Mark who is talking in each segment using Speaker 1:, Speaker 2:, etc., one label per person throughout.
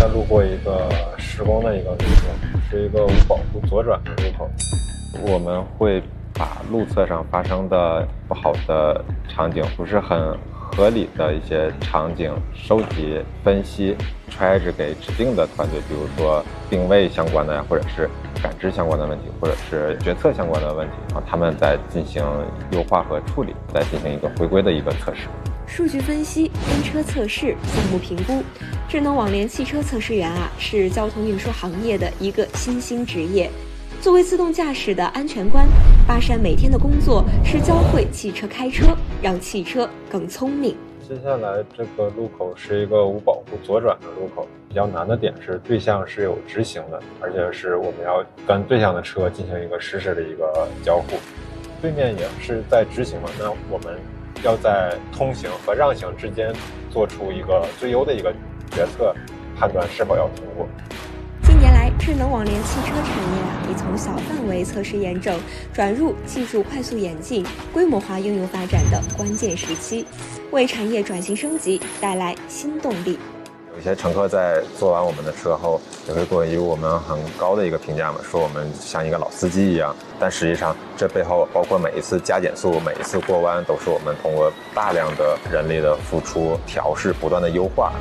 Speaker 1: 在路过一个施工的一个路口，是一个无保护左转的路口。我们会把路侧上发生的不好的场景，不是很合理的一些场景收集、分析，揣着给指定的团队，比如说定位相关的呀，或者是感知相关的问题，或者是决策相关的问题啊，他们在进行优化和处理，再进行一个回归的一个测试。
Speaker 2: 数据分析、跟车测试、项目评估，智能网联汽车测试员是交通运输行业的一个新兴职业。作为自动驾驶的安全官，巴山每天的工作是教会汽车开车，让汽车更聪明。
Speaker 1: 接下来这个路口是一个无保护左转的路口，比较难的点是对向是有直行的，而且是我们要跟对向的车进行一个实时的一个交互。对面也是在直行嘛，那我们要在通行和让行之间做出一个最优的一个决策，判断是否要通过。
Speaker 2: 近年来，智能网联汽车产业已从小范围测试验证转入技术快速演进、规模化应用发展的关键时期，为产业转型升级带来新动力。
Speaker 1: 有一些乘客在坐完我们的车后，也会给予我们很高的一个评价嘛，说我们像一个老司机一样。但实际上，这背后包括每一次加减速、每一次过弯，都是我们通过大量的人力的付出、调试、不断的优化。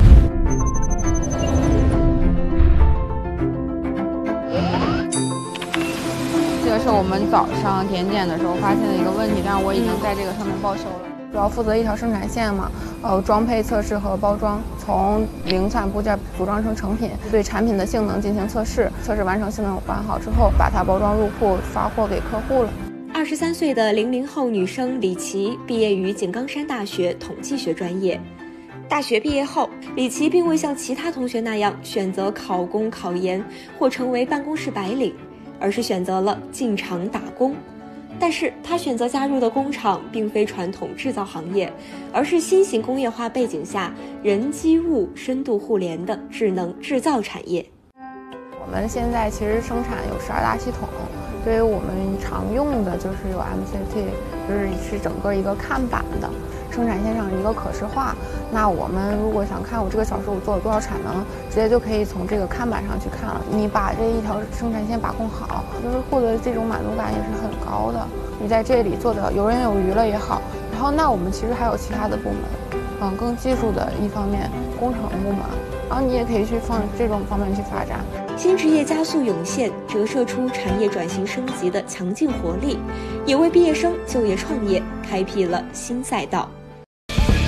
Speaker 3: 这个是我们早上点的时候发现的一个问题，但是我已经在这个上面报修了。主要负责一条生产线嘛，装配测试和包装，从零散部件组装成成品，对产品的性能进行测试，测试完成性能完好之后，把它包装入库发货给客户了。
Speaker 2: 23岁的00后女生李琦毕业于井冈山大学统计学专业。大学毕业后，李琦并未像其他同学那样选择考公考研或成为办公室白领，而是选择了进厂打工。但是他选择加入的工厂并非传统制造行业，而是新型工业化背景下人机物深度互联的智能制造产业。
Speaker 3: 我们现在其实生产有12大系统，对于我们常用的就是有 MCT， 是整个一个看板的生产线上一个可视化。那我们如果想看我这个小时我做了多少产能，直接就可以从这个看板上去看了。你把这一条生产线把控好，就是获得这种满足感也是很高的。你在这里做的游刃有余了也好，然后那我们其实还有其他的部门，更技术的一方面，工程部门，然后你也可以去放这种方面去发展。
Speaker 2: 新职业加速涌现，折射出产业转型升级的强劲活力，也为毕业生就业创业开辟了新赛道。